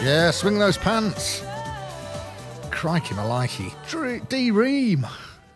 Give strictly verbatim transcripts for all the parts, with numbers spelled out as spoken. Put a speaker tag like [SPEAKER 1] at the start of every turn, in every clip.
[SPEAKER 1] Yeah, swing those pants. Crikey malikey. D-Ream.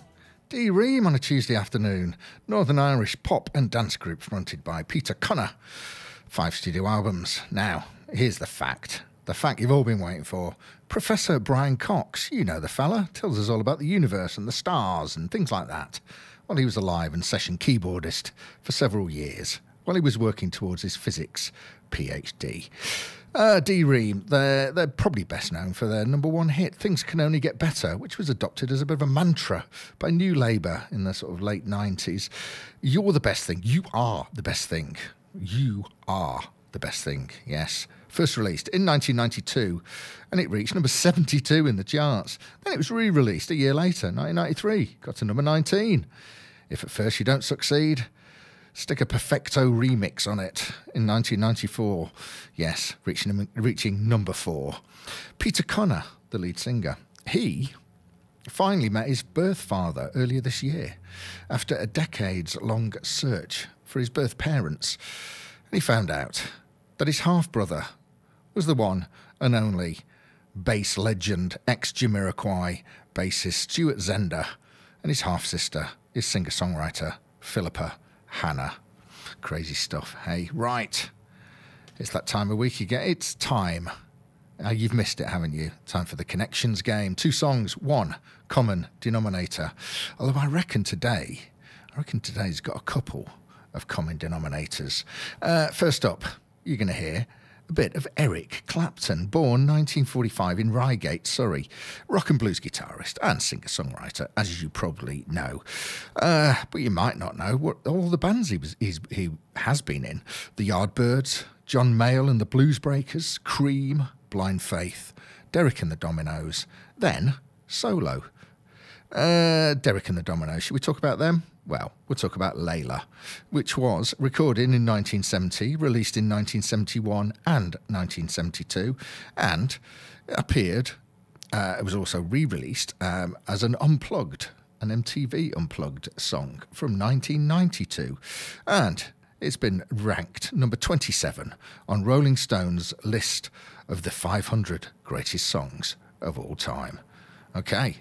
[SPEAKER 1] D-Ream on a Tuesday afternoon. Northern Irish pop and dance group fronted by Peter Connor. Five studio albums. Now, here's the fact. The fact you've all been waiting for. Professor Brian Cox, you know the fella, tells us all about the universe and the stars and things like that. Well, he was alive and session keyboardist for several years while he was working towards his physics PhD. Uh, D-Ream, they're, they're probably best known for their number one hit, Things Can Only Get Better, which was adopted as a bit of a mantra by New Labour in the sort of late nineties. You're the best thing. You are the best thing. You are the best thing, yes. First released in nineteen ninety-two, and it reached number seventy-two in the charts. Then it was re-released a year later, nineteen ninety-three, got to number nineteen. If at first you don't succeed, stick a Perfecto remix on it in nineteen ninety-four. Yes, reaching, reaching number four. Peter Connor, the lead singer, he finally met his birth father earlier this year after a decades-long search for his birth parents. And he found out that his half-brother was the one and only bass legend, ex-Jamiroquai bassist Stuart Zender, and his half-sister is singer-songwriter Philippa Hannah. Crazy stuff, hey? Right. It's that time of week again. It's time. Uh, you've missed it, haven't you? Time for the Connections game. Two songs, one common denominator. Although I reckon today, I reckon today's got a couple of common denominators. Uh, first up, you're going to hear a bit of Eric Clapton, born nineteen forty-five in Reigate, Surrey. Rock and blues guitarist and singer-songwriter, as you probably know. Uh, but you might not know what all the bands he, was, he's, he has been in. The Yardbirds, John Mayall and the Bluesbreakers, Cream, Blind Faith, Derek and the Dominoes, then solo. Uh, Derek and the Dominoes, should we talk about them? Well, we'll talk about Layla, which was recorded in nineteen seventy, released in nineteen seventy-one and nineteen seventy-two, and appeared, uh, it was also re-released um, as an Unplugged, an M T V Unplugged song from nineteen ninety-two. And it's been ranked number twenty-seven on Rolling Stone's list of the five hundred greatest songs of all time. Okay,